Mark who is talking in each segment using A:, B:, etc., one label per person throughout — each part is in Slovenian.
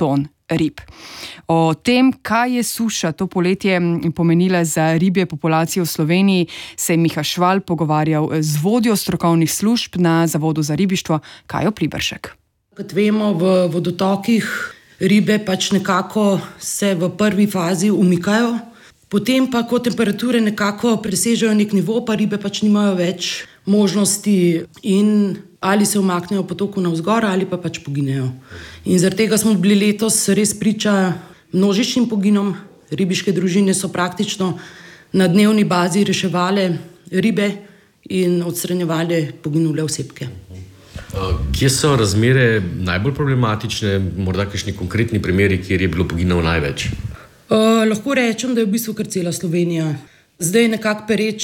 A: ton rib. O tem, kaj je suša to poletje pomenila za ribje populacije v Sloveniji, se je Miha Šval pogovarjal z vodjo strokovnih služb na Zavodu za ribištvo Kajo Pribršek.
B: Kot vemo, v vodotokih ribe pač nekako se v prvi fazi umikajo, potem pa, ko temperature nekako presežejo nek nivo, pa ribe pač nimajo več možnosti in ali se umaknejo potoku navzgor ali pa pač poginejo. In zaradi tega smo bili letos res priča množičnim poginom. Ribiške družine so praktično na dnevni bazi reševale ribe in odstranjevale poginule osebke.
C: Kje so razmere najbolj problematične, morda kakšni konkretni primeri, kjer je bilo poginov največ?
B: Lahko rečem, da je v bistvu kar cela Slovenija. Zdaj nekako pereč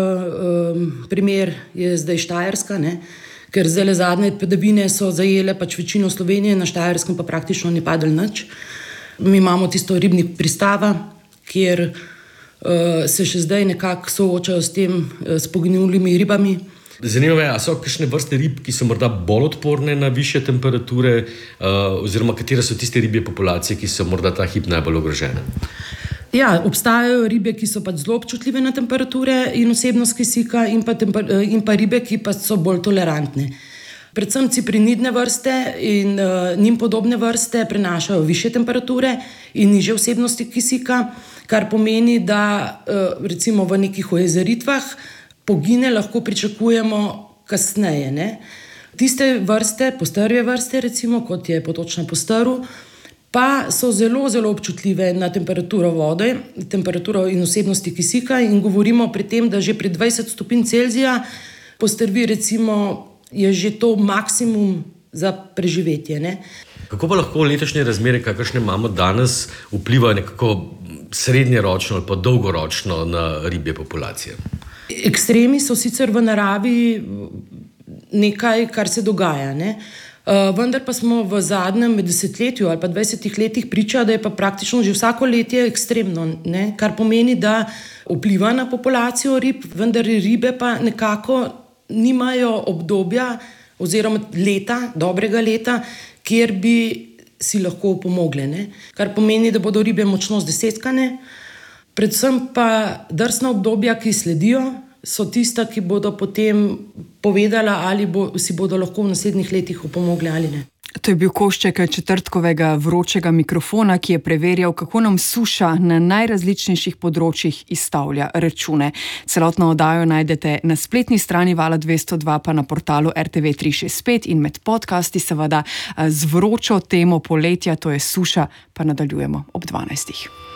B: primer je zdaj Štajerska, ne? Ker zdaj zadnje padavine so zajele pač večino Slovenije, na Štajerskem pa praktično ni padlo nič. Mi imamo tisto ribnik Pristava, kjer se še zdaj nekako soočajo s tem, s poginulimi ribami.
C: Zanima me, a so kakšne vrste rib, ki so morda bolj odporne na višje temperature, oziroma katere so tiste ribje populacije, ki so morda ta hip najbolj ogrožene?
B: Ja, obstajajo ribe, ki so pač zelo občutljive na temperature in vsebnost kisika in pa ribe, ki pa so bolj tolerantne. Predvsem ciprinidne vrste in njim podobne vrste prenašajo višje temperature in nižje vsebnosti kisika, kar pomeni, da recimo v nekih ojezeritvah pogine lahko pričakujemo kasneje. Ne? Tiste vrste, postrvje vrste, recimo, kot je potočna postrv, pa so zelo, zelo občutljive na temperaturo vode, temperaturo in vsebnosti kisika in govorimo pri tem, da že pri 20 stopinj Celzija postrvi recimo je že to maksimum za preživetje. Ne?
C: Kako pa lahko letošnje razmere, kakršne imamo danes, vplivajo nekako srednjeročno ali pa dolgoročno na ribje populacije?
B: Ekstremi so sicer v naravi nekaj, kar se dogaja, ne? Vendar pa smo v zadnjem desetletju ali pa 20 letih priča, da je pa praktično že vsako letje ekstremno, ne? Kar pomeni, da vpliva na populacijo rib, vendar ribe pa nekako nimajo obdobja oziroma leta, dobrega leta, kjer bi si lahko pomogle. Ne? Kar pomeni, da bodo ribe močno zdesetkane, predvsem pa drsna obdobja, ki sledijo, so tista, ki bodo potem povedala, ali si bodo lahko v naslednjih letih opomogle ali ne.
A: To je bil košček četrtkovega vročega mikrofona, ki je preverjal, kako nam suša na najrazličnejših področjih izstavlja račune. Celotno oddajo najdete na spletni strani Vala 202, pa na portalu RTV 365 in med podcasti seveda z vročo temo poletja, to je suša, pa nadaljujemo ob 12.